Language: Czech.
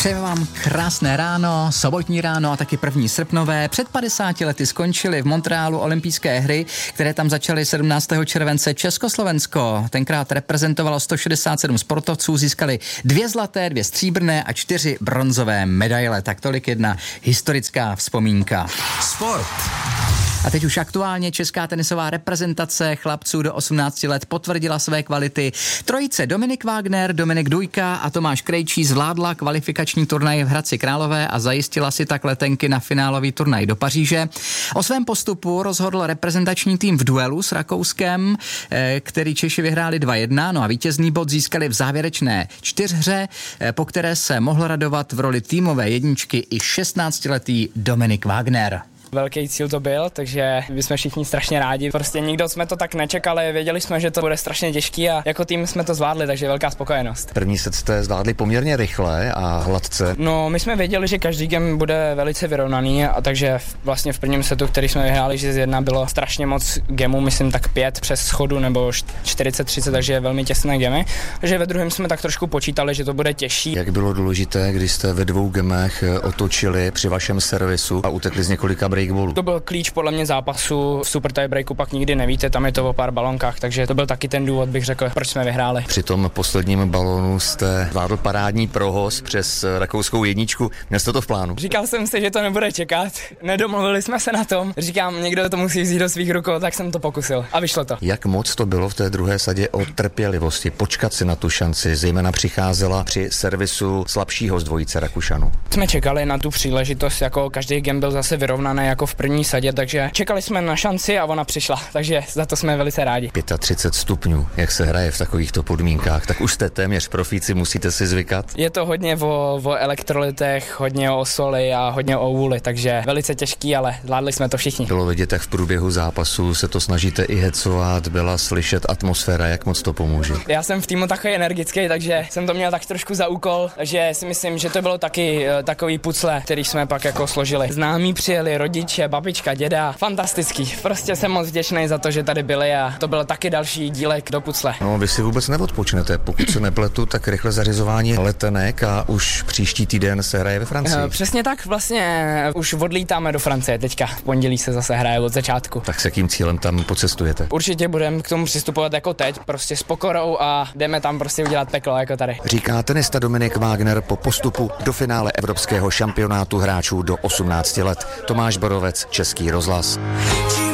Přejeme vám krásné ráno, sobotní ráno a taky 1. srpnové. Před 50 lety skončily v Montrealu olympijské hry, které tam začaly 17. července. Československo tenkrát reprezentovalo 167 sportovců, získali 2 zlaté, 2 stříbrné a 4 bronzové medaile. Tak tolik jedna historická vzpomínka. Sport. A teď už aktuálně česká tenisová reprezentace chlapců do 18 let potvrdila své kvality. Trojice Dominik Wagner, Dominik Dujka a Tomáš Krejčí zvládla kvalifikační turnaj v Hradci Králové a zajistila si tak letenky na finálový turnaj do Paříže. O svém postupu rozhodl reprezentační tým v duelu s Rakouskem, který Češi vyhráli 2-1, no a vítězný bod získali v závěrečné 4hře, po které se mohl radovat v roli týmové jedničky i 16letý Dominik Wagner. Velký cíl to byl, takže my jsme všichni strašně rádi. Prostě nikdo jsme to tak nečekali, věděli jsme, že to bude strašně těžký a jako tým jsme to zvládli, takže velká spokojenost. První set jste zvládli poměrně rychle a hladce. No, my jsme věděli, že každý game bude velice vyrovnaný a takže vlastně v prvním setu, který jsme vyhráli 6-1, bylo strašně moc gemů, myslím tak 5 přes schodu nebo 40-30, takže velmi těsné gemy. Takže ve druhém jsme tak trošku počítali, že to bude těžší. Jak bylo důležité, když jste ve 2 gemech otočili při vašem servisu a utekli z několika breakballů? To byl klíč podle mě zápasu. V super tiebreaku pak nikdy nevíte, tam je to o pár balonkách, takže to byl taky ten důvod, bych řekl, proč jsme vyhráli. Při tom posledním balónu jste zvládl parádní prohoz přes rakouskou jedničku. Měl jste to v plánu? Říkal jsem si, že to nebude čekat. Nedomluvili jsme se na tom. Říkám, někdo to musí vzít do svých rukou, tak jsem to pokusil a vyšlo to. Jak moc to bylo v té druhé sadě o trpělivosti, počkat si na tu šanci, zejména přicházela při servisu slabšího z dvojice Rakušanů. Jsme čekali na tu příležitost, jako každý game byl zase vyrovnaný jako v první sadě, takže čekali jsme na šanci a ona přišla, takže za to jsme velice rádi. 35 stupňů, jak se hraje v takovýchto podmínkách, tak už jste téměř profíci, musíte si zvykat. Je to hodně o elektrolytech, hodně o soli a hodně o vůli, takže velice těžký, ale zvládli jsme to všichni. Bylo vidět, jak v průběhu zápasu se to snažíte i hecovat, byla slyšet atmosféra, jak moc to pomůže. Já jsem v týmu takový energický, takže jsem to měl tak trošku za úkol, že si myslím, že to bylo taky takový pucle, který jsme pak jako složili. Známí přijeli, rodiče, babička, děda, fantastický. Prostě jsem moc vděčný za to, že tady byli a to byl taky další dílek do pucle. No, vy si vůbec neodpočnete, pokud se nepletu, tak rychle zařizování letenek a už příští týden se hraje ve Francii. Přesně tak, vlastně už odlítáme do Francie teďka. V pondělí se zase hraje od začátku. Tak s jakým cílem tam pocestujete? Určitě budeme k tomu přistupovat jako teď, prostě s pokorou a jdeme tam prostě udělat peklo jako tady. Říká tenista Dominik Wagner po postupu do finále evropského šampionátu hráčů do 18 let. Tomáš Borovec, Český rozhlas.